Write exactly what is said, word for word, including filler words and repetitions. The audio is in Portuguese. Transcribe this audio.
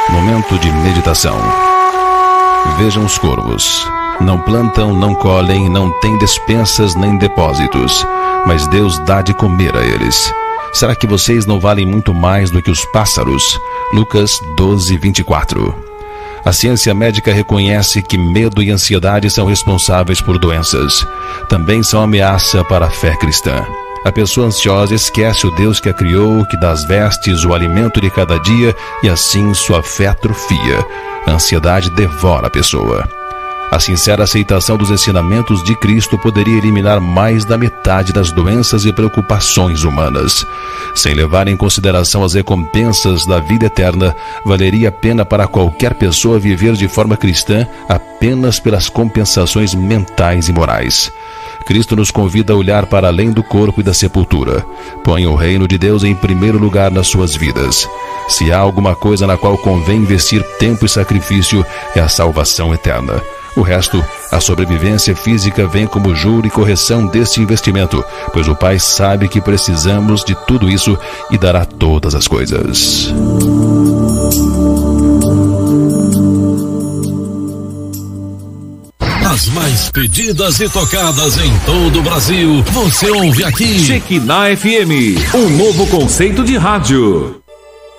Momento de meditação. Vejam os corvos. Não plantam, não colhem, não têm despensas nem depósitos, mas Deus dá de comer a eles. Será que vocês não valem muito mais do que os pássaros? Lucas doze, vinte e quatro. A ciência médica reconhece que medo e ansiedade são responsáveis por doenças. Também são ameaça para a fé cristã. A pessoa ansiosa esquece o Deus que a criou, que dá as vestes, o alimento de cada dia, e assim sua fé atrofia. A ansiedade devora a pessoa. A sincera aceitação dos ensinamentos de Cristo poderia eliminar mais da metade das doenças e preocupações humanas. Sem levar em consideração as recompensas da vida eterna, valeria a pena para qualquer pessoa viver de forma cristã apenas pelas compensações mentais e morais. Cristo nos convida a olhar para além do corpo e da sepultura. Ponha o reino de Deus em primeiro lugar nas suas vidas. Se há alguma coisa na qual convém investir tempo e sacrifício, é a salvação eterna. O resto, a sobrevivência física, vem como juro e correção desse investimento, pois o Pai sabe que precisamos de tudo isso e dará todas as coisas. As mais pedidas e tocadas em todo o Brasil, você ouve aqui. Shekinah F M, um novo conceito de rádio.